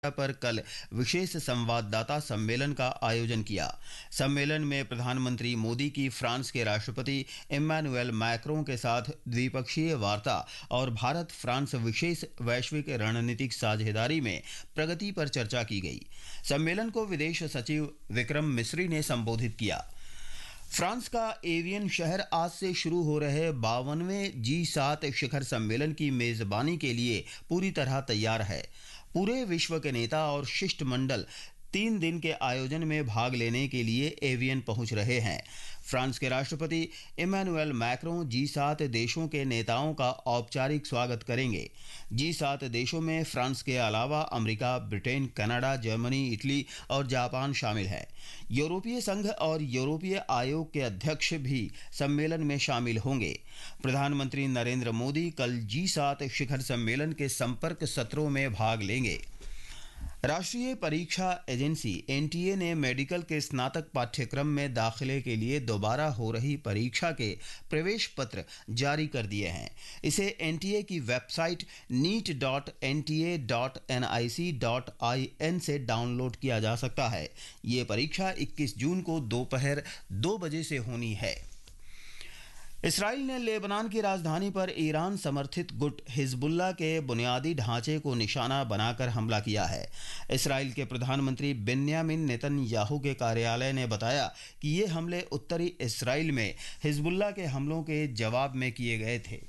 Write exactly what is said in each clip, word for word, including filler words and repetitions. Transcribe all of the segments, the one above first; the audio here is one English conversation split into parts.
पर कल विशेष संवाददाता सम्मेलन का आयोजन किया। सम्मेलन में प्रधानमंत्री मोदी की फ्रांस के राष्ट्रपति इम्मानुएल मैक्रों के साथ द्विपक्षीय वार्ता और भारत फ्रांस विशेष वैश्विक रणनीतिक साझेदारी में प्रगति पर चर्चा की गई। सम्मेलन को विदेश सचिव विक्रम मिस्री ने संबोधित किया। फ्रांस का एवियन शहर आज से शुरू हो रहे बावनवें जी सात शिखर सम्मेलन की मेजबानी के लिए पूरी तरह तैयार है। पूरे विश्व के नेता और शिष्टमंडल तीन दिन के आयोजन में भाग लेने के लिए एवियन पहुंच रहे हैं। फ्रांस के राष्ट्रपति इम्मानुएल मैक्रों जी सात देशों के नेताओं का औपचारिक स्वागत करेंगे। जी सात देशों में फ्रांस के अलावा America, Britain, Canada, Germany, Italy और जापान शामिल हैं। यूरोपीय संघ और यूरोपीय आयोग के अध्यक्ष भी सम्मेलन में शामिल होंगे। प्रधानमंत्री नरेंद्र मोदी कल जी सात शिखर सम्मेलन के संपर्क सत्रों में भाग लेंगे। राष्ट्रीय परीक्षा एजेंसी एन टी ए ने मेडिकल के स्नातक पाठ्यक्रम में दाखिले के लिए दोबारा हो रही परीक्षा के प्रवेश पत्र जारी कर दिए हैं। इसे एन टी ए की website NEET dot N T A dot N I C dot I N से डाउनलोड किया जा सकता है। ये परीक्षा इक्कीस जून को दोपहर दो बजे से होनी है। इसराइल ने लेबनान की राजधानी पर ईरान समर्थित गुट हिजबुल्लाह के बुनियादी ढांचे को निशाना बनाकर हमला किया है। इसराइल के प्रधानमंत्री बेन्यामिन नेतन्याहू के कार्यालय ने बताया कि ये हमले उत्तरी इसराइल में हिजबुल्लाह के हमलों के जवाब में किए गए थे।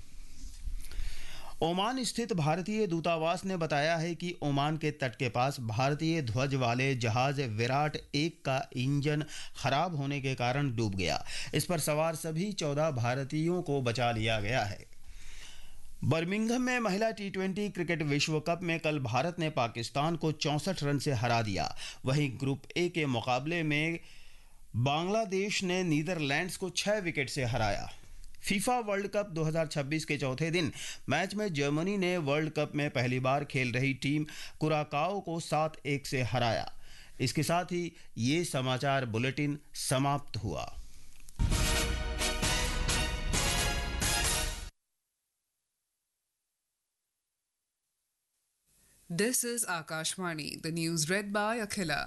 ओमान स्थित भारतीय दूतावास ने बताया है कि ओमान के तट के पास भारतीय ध्वज वाले जहाज विराट एक का इंजन खराब होने के कारण डूब गया। इस पर सवार सभी चौदह भारतीयों को बचा लिया गया है। बर्मिंघम में महिला टी ट्वेंटी क्रिकेट विश्व कप में कल भारत ने पाकिस्तान को चौंसठ रन से हरा दिया। वहीं ग्रुप ए के मुकाबले में बांग्लादेश ने नीदरलैंड्स को छह विकेट से हराया। फीफा वर्ल्ड कप दो हज़ार छब्बीस के चौथे दिन मैच में जर्मनी ने वर्ल्ड कप में पहली बार खेल रही टीम कुराकाओ को सात एक से हराया। इसके साथ ही ये समाचार बुलेटिन समाप्त हुआ। This is Akashvani, the news read by Akhila.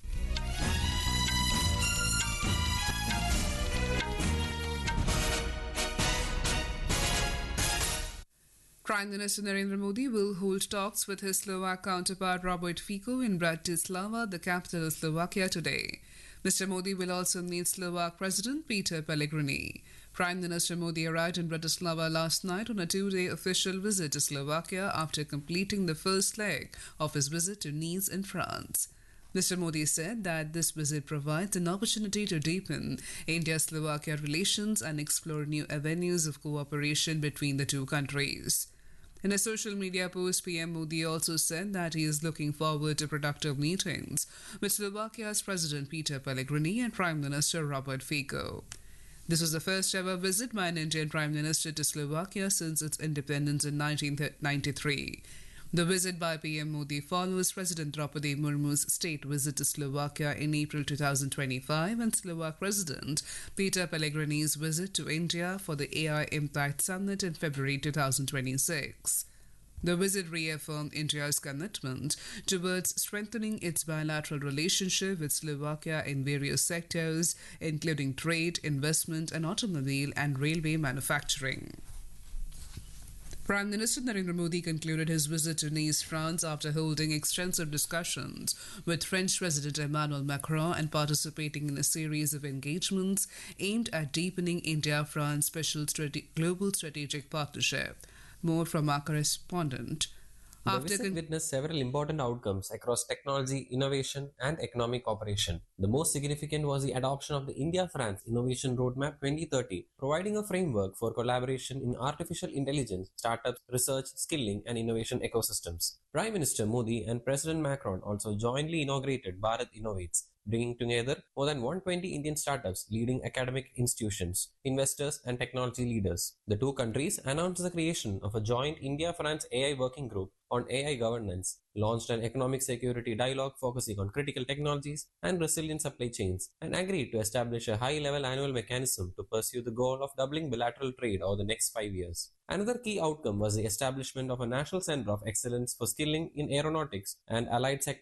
Prime Minister Narendra Modi will hold talks with his Slovak counterpart Robert Fico in Bratislava, the capital of Slovakia, today. Mister Modi will also meet Slovak President Peter Pellegrini. Prime Minister Modi arrived in Bratislava last night on a two-day official visit to Slovakia after completing the first leg of his visit to Nice in France. Mister Modi said that this visit provides an opportunity to deepen India-Slovakia relations and explore new avenues of cooperation between the two countries. In a social media post, P M Modi also said that he is looking forward to productive meetings with Slovakia's President Peter Pellegrini and Prime Minister Robert Fico. This was the first ever visit by an Indian Prime Minister to Slovakia since its independence in nineteen ninety-three. The visit by P M Modi follows President Draupadi Murmu's state visit to Slovakia in April two thousand twenty-five and Slovak President Peter Pellegrini's visit to India for the A I Impact Summit in February two thousand twenty-six. The visit reaffirmed India's commitment towards strengthening its bilateral relationship with Slovakia in various sectors, including trade, investment, and automobile and railway manufacturing. Prime Minister Narendra Modi concluded his visit to Nice, France, after holding extensive discussions with French President Emmanuel Macron and participating in a series of engagements aimed at deepening India-France special strate- global strategic partnership. More from our correspondent. The After visit con- witnessed several important outcomes across technology, innovation, and economic cooperation. The most significant was the adoption of the India-France Innovation Roadmap twenty thirty, providing a framework for collaboration in artificial intelligence, startups, research, skilling, and innovation ecosystems. Prime Minister Modi and President Macron also jointly inaugurated Bharat Innovates, bringing together more than one hundred twenty Indian startups, leading academic institutions, investors, and technology leaders. The two countries announced the creation of a joint India-France A I working group on A I governance, launched an economic security dialogue focusing on critical technologies and resilient supply chains, and agreed to establish a high-level annual mechanism to pursue the goal of doubling bilateral trade over the next five years. Another key outcome was the establishment of a National Center of Excellence for Skilling in Aeronautics and Allied Sectors